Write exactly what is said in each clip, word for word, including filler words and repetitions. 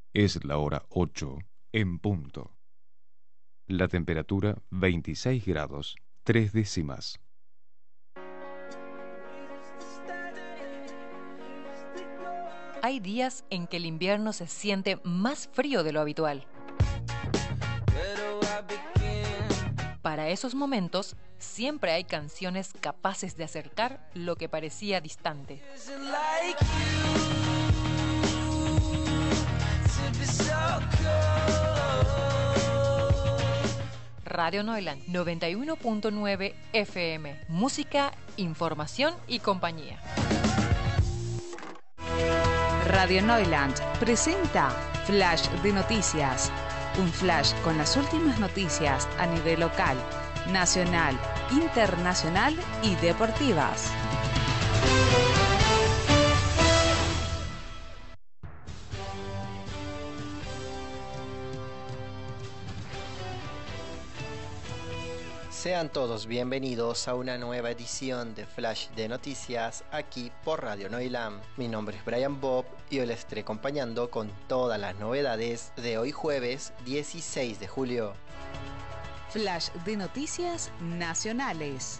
Es la hora ocho en punto. La temperatura veintiséis grados, tres décimas. Hay días en que el invierno se siente más frío de lo habitual. Para esos momentos, siempre hay canciones capaces de acercar lo que parecía distante. Radio Neuland noventa y uno punto nueve F M. Música, información y compañía. Radio Neuland presenta Flash de Noticias. Un flash con las últimas noticias a nivel local, nacional, internacional y deportivas. Sean todos bienvenidos a una nueva edición de Flash de Noticias aquí por Radio Neuland. Mi nombre es Brian Bob y hoy les estaré acompañando con todas las novedades de hoy jueves dieciséis de julio. Flash de Noticias Nacionales.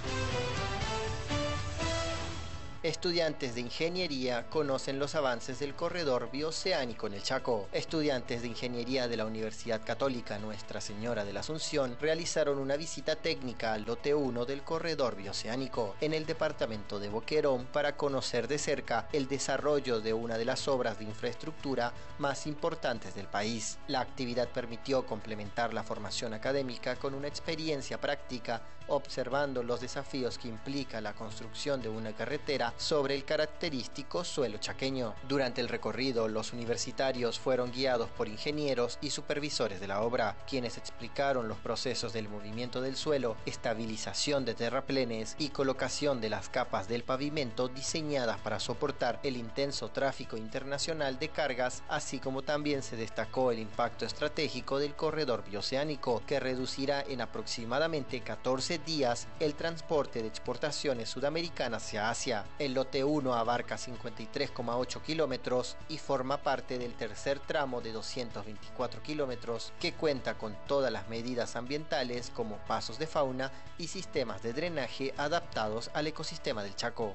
Estudiantes de ingeniería conocen los avances del corredor bioceánico en el Chaco. Estudiantes de ingeniería de la Universidad Católica Nuestra Señora de la Asunción realizaron una visita técnica al lote uno del corredor bioceánico en el departamento de Boquerón para conocer de cerca el desarrollo de una de las obras de infraestructura más importantes del país. La actividad permitió complementar la formación académica con una experiencia práctica, observando los desafíos que implica la construcción de una carretera sobre el característico suelo chaqueño. Durante el recorrido, los universitarios fueron guiados por ingenieros y supervisores de la obra, quienes explicaron los procesos del movimiento del suelo, estabilización de terraplenes y colocación de las capas del pavimento diseñadas para soportar el intenso tráfico internacional de cargas, así como también se destacó el impacto estratégico del corredor bioceánico, que reducirá en aproximadamente catorce días el transporte de exportaciones sudamericanas hacia Asia. El lote uno abarca cincuenta y tres coma ocho kilómetros y forma parte del tercer tramo de doscientos veinticuatro kilómetros, que cuenta con todas las medidas ambientales como pasos de fauna y sistemas de drenaje adaptados al ecosistema del Chaco.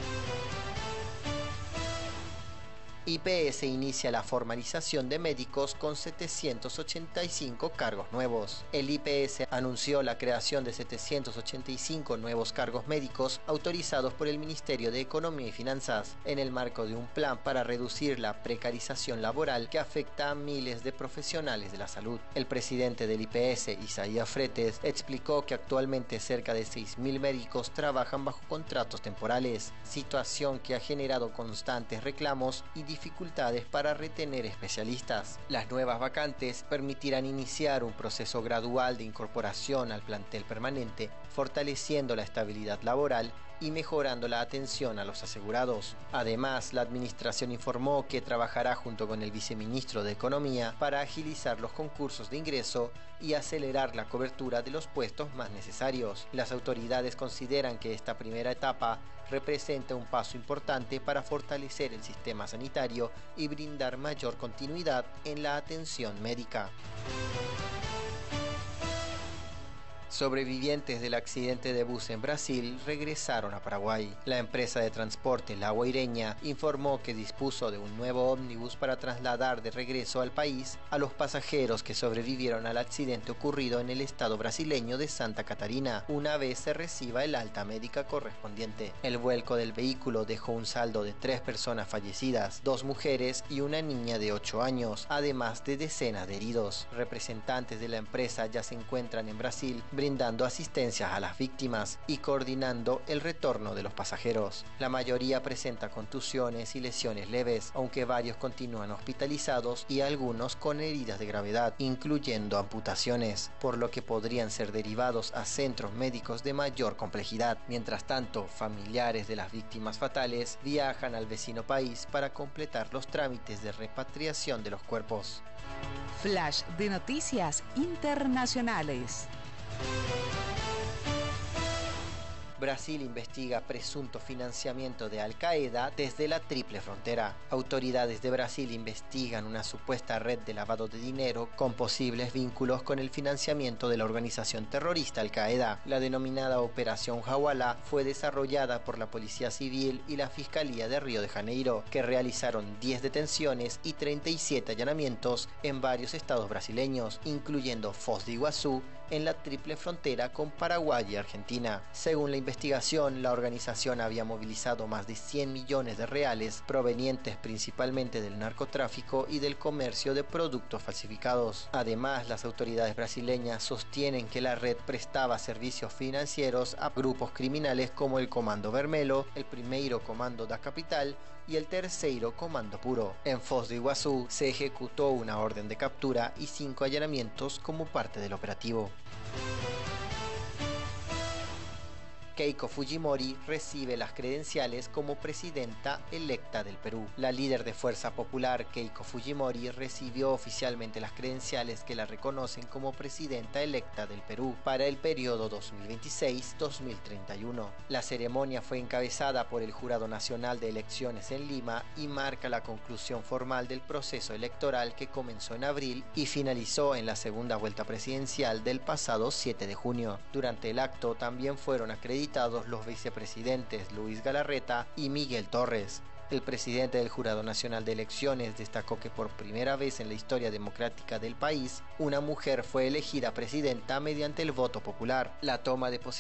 I P S inicia la formalización de médicos con setecientos ochenta y cinco cargos nuevos. El I P S anunció la creación de setecientos ochenta y cinco nuevos cargos médicos autorizados por el Ministerio de Economía y Finanzas, en el marco de un plan para reducir la precarización laboral que afecta a miles de profesionales de la salud. El presidente del I P S, Isaías Fretes, explicó que actualmente cerca de seis mil médicos trabajan bajo contratos temporales, situación que ha generado constantes reclamos y dificultades para retener especialistas. Las nuevas vacantes permitirán iniciar un proceso gradual de incorporación al plantel permanente, fortaleciendo la estabilidad laboral y mejorando la atención a los asegurados. Además, la administración informó que trabajará junto con el viceministro de Economía para agilizar los concursos de ingreso y acelerar la cobertura de los puestos más necesarios. Las autoridades consideran que esta primera etapa representa un paso importante para fortalecer el sistema sanitario y brindar mayor continuidad en la atención médica. Sobrevivientes del accidente de bus en Brasil regresaron a Paraguay. La empresa de transporte La Guaireña informó que dispuso de un nuevo ómnibus para trasladar de regreso al país a los pasajeros que sobrevivieron al accidente ocurrido en el estado brasileño de Santa Catarina, una vez se reciba el alta médica correspondiente. El vuelco del vehículo dejó un saldo de tres personas fallecidas, dos mujeres y una niña de ocho años, además de decenas de heridos. Representantes de la empresa ya se encuentran en Brasil brindando asistencia a las víctimas y coordinando el retorno de los pasajeros. La mayoría presenta contusiones y lesiones leves, aunque varios continúan hospitalizados y algunos con heridas de gravedad, incluyendo amputaciones, por lo que podrían ser derivados a centros médicos de mayor complejidad. Mientras tanto, familiares de las víctimas fatales viajan al vecino país para completar los trámites de repatriación de los cuerpos. Flash de Noticias Internacionales. Brasil investiga presunto financiamiento de Al-Qaeda desde la Triple Frontera. Autoridades de Brasil investigan una supuesta red de lavado de dinero con posibles vínculos con el financiamiento de la organización terrorista Al-Qaeda. La denominada Operación Hawala fue desarrollada por la Policía Civil y la Fiscalía de Río de Janeiro, que realizaron diez detenciones y treinta y siete allanamientos en varios estados brasileños, incluyendo Foz de Iguazú, en la triple frontera con Paraguay y Argentina. Según la investigación, la organización había movilizado más de cien millones de reales provenientes principalmente del narcotráfico y del comercio de productos falsificados. Además, las autoridades brasileñas sostienen que la red prestaba servicios financieros a grupos criminales como el Comando Vermelho, el Primeiro Comando da Capital y el Terceiro Comando Puro. En Foz de Iguazú se ejecutó una orden de captura y cinco allanamientos como parte del operativo. Keiko Fujimori recibe las credenciales como presidenta electa del Perú. La líder de Fuerza Popular, Keiko Fujimori, recibió oficialmente las credenciales que la reconocen como presidenta electa del Perú para el periodo dos mil veintiséis a dos mil treinta y uno. La ceremonia fue encabezada por el Jurado Nacional de Elecciones en Lima y marca la conclusión formal del proceso electoral que comenzó en abril y finalizó en la segunda vuelta presidencial del pasado siete de junio. Durante el acto también fueron acreditados los vicepresidentes Luis Galarreta y Miguel Torres. El presidente del Jurado Nacional de Elecciones destacó que por primera vez en la historia democrática del país, una mujer fue elegida presidenta mediante el voto popular. La toma de posesión